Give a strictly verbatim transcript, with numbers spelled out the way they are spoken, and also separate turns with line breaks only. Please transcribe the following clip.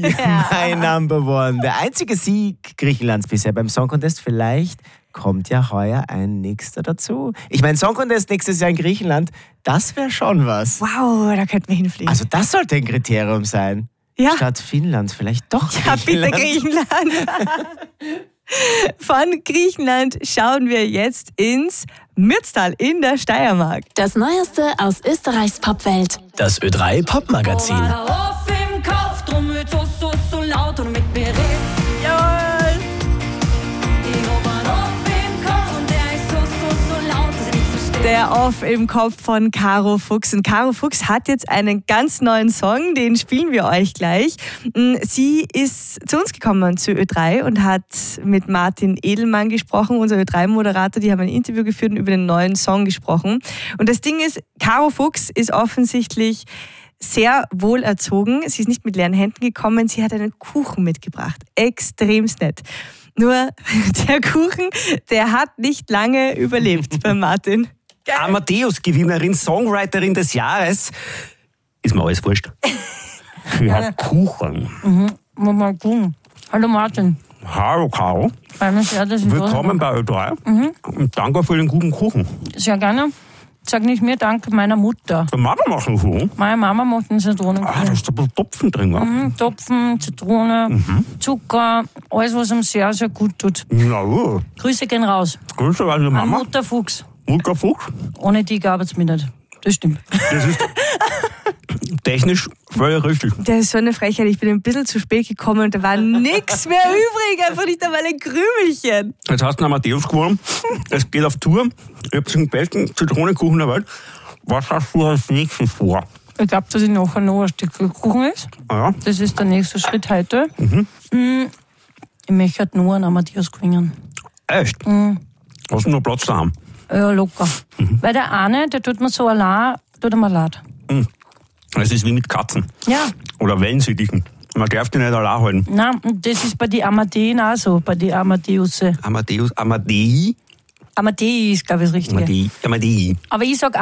My Number One. Der einzige Sieg Griechenlands bisher beim Song Contest. Vielleicht kommt ja heuer ein nächster dazu. Ich meine, Song Contest nächstes Jahr in Griechenland, das wäre schon was.
Wow, da könnten wir hinfliegen.
Also das sollte ein Kriterium sein.
Ja.
Statt Finnland vielleicht doch
Ja, bitte Griechenland. Von Griechenland schauen wir jetzt ins Mürztal in der Steiermark.
Das Neueste aus Österreichs Popwelt.
Das Ö drei Popmagazin.
Auf im Kopf, drum wird so, so, so laut und mit mir redet.
Jawohl.
Ich hab einen Off im Kopf und der ist so, so, so laut, dass ich nicht verstehe.
Der Off im Kopf von Caro Fuchs. Und Caro Fuchs hat jetzt einen ganz neuen Song, den spielen wir euch gleich. Sie ist zu uns gekommen zu Ö drei und hat mit Martin Edelmann gesprochen, unser Ö drei Moderator. Die haben ein Interview geführt und über den neuen Song gesprochen. Und das Ding ist, Caro Fuchs ist offensichtlich sehr wohl erzogen. Sie ist nicht mit leeren Händen gekommen. Sie hat einen Kuchen mitgebracht. Extremst nett. Nur der Kuchen, der hat nicht lange überlebt bei Martin.
Amadeus-Gewinnerin, Songwriterin des Jahres. Ist mir alles wurscht. Ja, Kuchen.
Mhm. Mal gucken. Hallo Martin.
Hallo Caro.
Sehr, dass ich
Willkommen bei Ö drei.
Mhm.
Und danke für den guten Kuchen.
Sehr gerne. Sag nicht mir, danke meiner Mutter.
Der Mama macht einen Kuchen.
Meine Mama macht einen Zitronenkuchen.
Ah, da ist ein bisschen Topfen drin. Ja?
Mhm, Topfen, Zitrone,
Mhm.
Zucker, alles, was ihm sehr, sehr gut tut.
Na gut.
Grüße gehen raus.
Grüße an die
An
Mama.
Mutter Fuchs.
Mutter Fuchs.
Ohne die gab es mich nicht. Das stimmt.
Das ist technisch völlig richtig.
Das ist so eine Frechheit. Ich bin ein bisschen zu spät gekommen und da war nichts mehr übrig. Einfach nicht einmal ein Krümelchen.
Jetzt hast du einen Amadeus gewonnen. Es geht auf Tour. Ich habe den besten Zitronenkuchen der Welt. Was hast du als nächstes vor?
Ich glaube, dass ich nachher noch ein Stück Kuchen ist.
Ja.
Das ist der nächste Schritt heute.
Mhm.
Ich möchte halt nur einen Amadeus gewinnen.
Echt?
Mhm.
Hast du noch Platz daheim?
Ja, locker.
Mhm.
Weil der eine, der tut mir so allein, tut er mir leid.
Mhm. Es ist wie mit Katzen.
Ja.
Oder Wellensittichen. Man darf die nicht allein halten.
Nein, das ist bei den Amadeen auch so, bei den Amadeusse.
Amadeus, Amadei?
Amadei ist, glaube ich, das Richtige.
Amadei. Amadei.
Aber ich sag